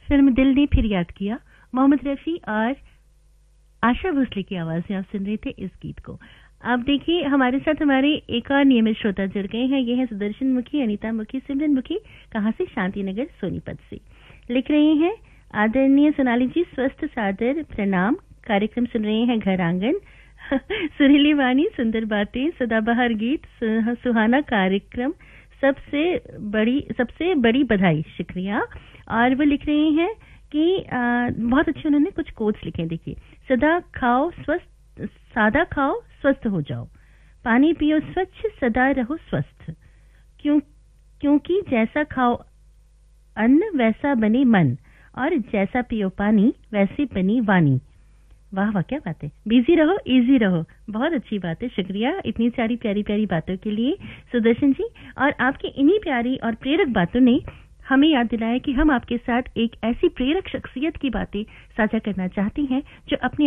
Film दिल ने फिर याद किया, मोहम्मद रफी और आशा भोसले की आवाज में आप सुन रहे थे इस गीत को। आप देखिए हमारे साथ हमारे एक और नियमित श्रोता जुड़ गए हैं। ये है सुदर्शन मुखी, अनीता मुखी, सिमरन मुखी। कहां से? शांतिनगर सोनीपत से। लिख रहे हैं, आदरणीय सोनाली जी स्वस्थ सादर प्रणाम। कार्यक्रम सुन रहे हैं घर आंगन। सुरीली वाणी, सुंदर बातें, सदाबहार गीत, सुहाना कार्यक्रम, सबसे बड़ी बधाई, शुक्रिया। और वो लिख रहे हैं कि बहुत अच्छे उन्होंने कुछ कोट्स लिखे। देखिए, सादा खाओ स्वस्थ हो जाओ, पानी पियो स्वच्छ, सदा रहो स्वस्थ, क्योंकि जैसा खाओ अन्न वैसा बने मन, और जैसा पियो पानी वैसे बनी वाणी। वाह वाह, क्या बात है। बिजी रहो, इजी रहो, बहुत अच्छी बात है। शुक्रिया इतनी सारी प्यारी प्यारी बातों के लिए सुदर्शन जी। और आपकी इन्हीं प्यारी और प्रेरक बातों ने हमें याद दिलाया कि हम आपके साथ एक ऐसी प्रेरक शख्सियत की बातें साझा करना चाहते हैं जो अपने